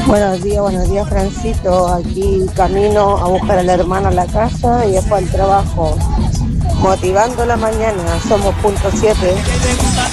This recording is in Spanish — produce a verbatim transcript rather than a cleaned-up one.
Buenos días, buenos días, Francito. Aquí camino a buscar a la hermana a la casa y después al trabajo. Motivando la mañana, somos punto siete.